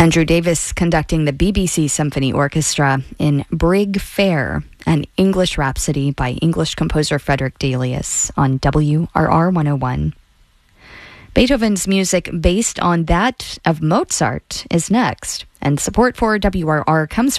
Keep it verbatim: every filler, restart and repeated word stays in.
Andrew Davis conducting the B B C Symphony Orchestra in Brig Fair, an English Rhapsody by English composer Frederick Delius on W R R one oh one. Beethoven's music based on that of Mozart is next, and support for W R R comes